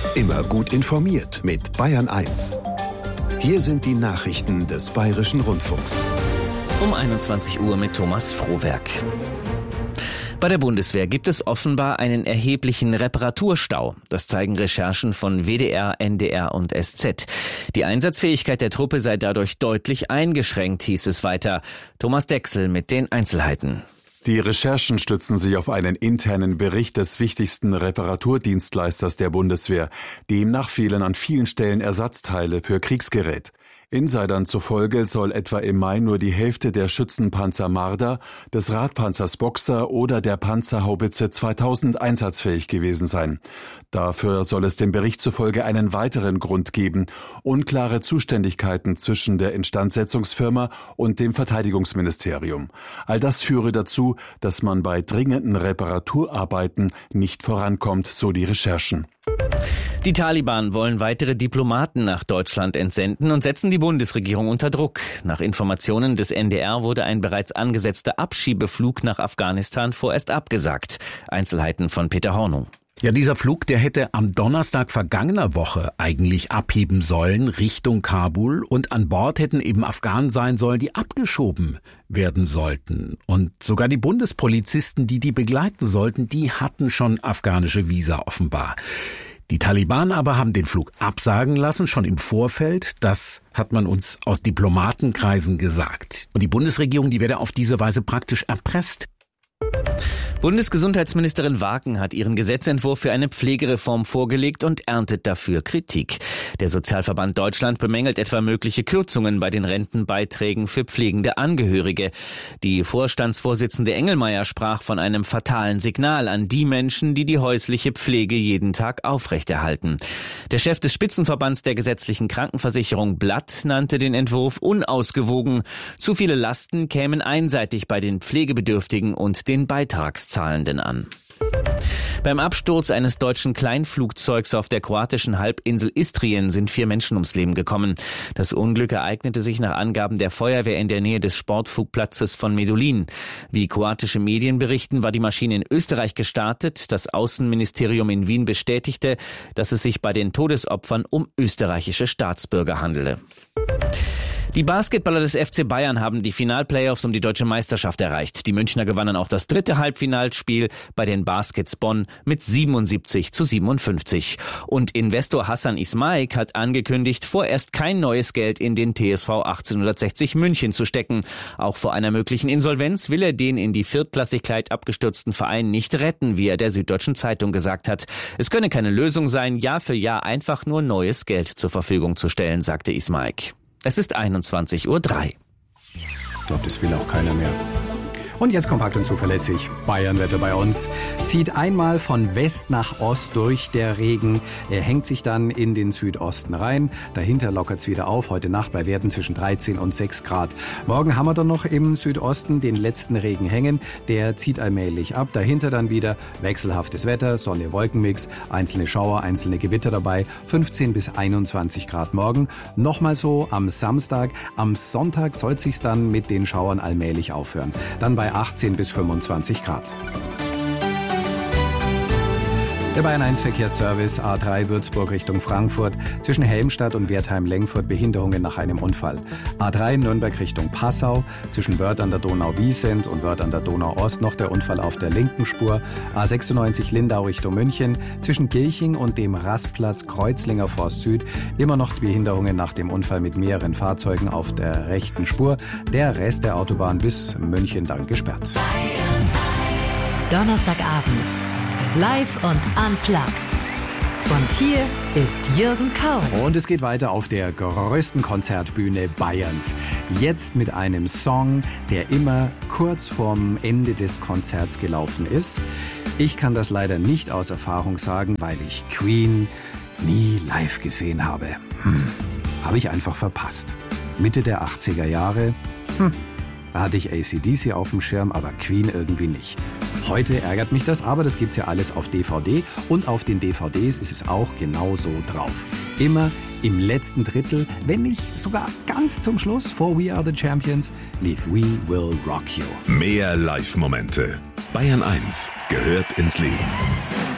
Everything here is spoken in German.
Immer gut informiert mit Bayern 1. Hier sind die Nachrichten des Bayerischen Rundfunks. Um 21 Uhr mit Thomas Frohwerk. Bei der Bundeswehr gibt es offenbar einen erheblichen Reparaturstau. Das zeigen Recherchen von WDR, NDR und SZ. Die Einsatzfähigkeit der Truppe sei dadurch deutlich eingeschränkt, hieß es weiter. Thomas Dechsel mit den Einzelheiten. Die Recherchen stützen sich auf einen internen Bericht des wichtigsten Reparaturdienstleisters der Bundeswehr. Demnach fehlen an vielen Stellen Ersatzteile für Kriegsgerät. Insidern zufolge soll etwa im Mai nur die Hälfte der Schützenpanzer Marder, des Radpanzers Boxer oder der Panzerhaubitze 2000 einsatzfähig gewesen sein. Dafür soll es dem Bericht zufolge einen weiteren Grund geben: unklare Zuständigkeiten zwischen der Instandsetzungsfirma und dem Verteidigungsministerium. All das führe dazu, dass man bei dringenden Reparaturarbeiten nicht vorankommt, so die Recherchen. Die Taliban wollen weitere Diplomaten nach Deutschland entsenden und setzen die Bundesregierung unter Druck. Nach Informationen des NDR wurde ein bereits angesetzter Abschiebeflug nach Afghanistan vorerst abgesagt. Einzelheiten von Peter Hornung. Ja, dieser Flug, der hätte am Donnerstag vergangener Woche eigentlich abheben sollen Richtung Kabul, und an Bord hätten eben Afghanen sein sollen, die abgeschoben werden sollten. Und sogar die Bundespolizisten, die begleiten sollten, die hatten schon afghanische Visa offenbar. Die Taliban aber haben den Flug absagen lassen, schon im Vorfeld. Das hat man uns aus Diplomatenkreisen gesagt. Und die Bundesregierung, die werde auf diese Weise praktisch erpresst. Bundesgesundheitsministerin Waken hat ihren Gesetzentwurf für eine Pflegereform vorgelegt und erntet dafür Kritik. Der Sozialverband Deutschland bemängelt etwa mögliche Kürzungen bei den Rentenbeiträgen für pflegende Angehörige. Die Vorstandsvorsitzende Engelmeier sprach von einem fatalen Signal an die Menschen, die die häusliche Pflege jeden Tag aufrechterhalten. Der Chef des Spitzenverbands der gesetzlichen Krankenversicherung Blatt nannte den Entwurf unausgewogen. Zu viele Lasten kämen einseitig bei den Pflegebedürftigen und den Beitragszahlenden an. Beim Absturz eines deutschen Kleinflugzeugs auf der kroatischen Halbinsel Istrien sind 4 Menschen ums Leben gekommen. Das Unglück ereignete sich nach Angaben der Feuerwehr in der Nähe des Sportflugplatzes von Medulin. Wie kroatische Medien berichten, war die Maschine in Österreich gestartet. Das Außenministerium in Wien bestätigte, dass es sich bei den Todesopfern um österreichische Staatsbürger handele. Die Basketballer des FC Bayern haben die Finalplayoffs um die deutsche Meisterschaft erreicht. Die Münchner gewannen auch das 3. Halbfinalspiel bei den Baskets Bonn mit 77-57. Und Investor Hassan Ismaik hat angekündigt, vorerst kein neues Geld in den TSV 1860 München zu stecken. Auch vor einer möglichen Insolvenz will er den in die Viertklassigkeit abgestürzten Verein nicht retten, wie er der Süddeutschen Zeitung gesagt hat. Es könne keine Lösung sein, Jahr für Jahr einfach nur neues Geld zur Verfügung zu stellen, sagte Ismaik. Es ist 21:03 Uhr. Ich glaube, das will auch keiner mehr. Und jetzt kompakt und zuverlässig. Bayernwetter bei uns. Zieht einmal von West nach Ost durch der Regen. Er hängt sich dann in den Südosten rein. Dahinter lockert es wieder auf. Heute Nacht bei Werten zwischen 13 und 6 Grad. Morgen haben wir dann noch im Südosten den letzten Regen hängen. Der zieht allmählich ab. Dahinter dann wieder wechselhaftes Wetter, Sonne-Wolkenmix, einzelne Schauer, einzelne Gewitter dabei. 15 bis 21 Grad morgen. Nochmal so am Samstag. Am Sonntag soll es sich dann mit den Schauern allmählich aufhören. Dann bei 18 bis 25 Grad. Der Bayern 1 Verkehrsservice A3 Würzburg Richtung Frankfurt. Zwischen Helmstadt und Wertheim-Lengfurt Behinderungen nach einem Unfall. A3 Nürnberg Richtung Passau. Zwischen Wörth an der Donau-Wiesent und Wörth an der Donau-Ost noch der Unfall auf der linken Spur. A96 Lindau Richtung München. Zwischen Gilching und dem Rastplatz Kreuzlinger Forst Süd immer noch Behinderungen nach dem Unfall mit mehreren Fahrzeugen auf der rechten Spur. Der Rest der Autobahn bis München dann gesperrt. Donnerstagabend. Live und unplugged. Und hier ist Jürgen Kaul. Und es geht weiter auf der größten Konzertbühne Bayerns. Jetzt mit einem Song, der immer kurz vorm Ende des Konzerts gelaufen ist. Ich kann das leider nicht aus Erfahrung sagen, weil ich Queen nie live gesehen habe. Habe ich einfach verpasst. Mitte der 80er Jahre. Da hatte ich AC/DC auf dem Schirm, aber Queen irgendwie nicht. Heute ärgert mich das, aber das gibt's ja alles auf DVD. Und auf den DVDs ist es auch genau so drauf. Immer im letzten Drittel, wenn nicht sogar ganz zum Schluss, vor We Are the Champions, lief We Will Rock You. Mehr Live-Momente. Bayern 1 gehört ins Leben.